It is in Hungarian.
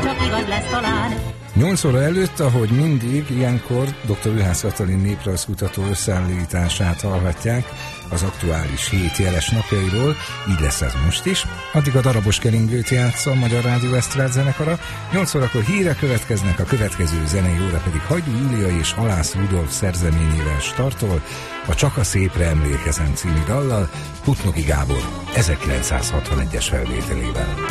csak igaz lesz talán. 8 óra előtt, ahogy mindig, ilyenkor dr. Juhász Katalin néprajzkutató összeállítását hallhatják az aktuális hét jeles napjairól, így lesz ez most is. Addig a darabos keringőt játsza a Magyar Rádió Esztrád zenekara. 8 órakor hírek következnek, a következő zenei óra pedig Hajdú Júlia és Halász Rudolf szerzeményével startol, a Csak a szépre emlékezem című dallal, Putnoki Gábor 1961-es felvételével.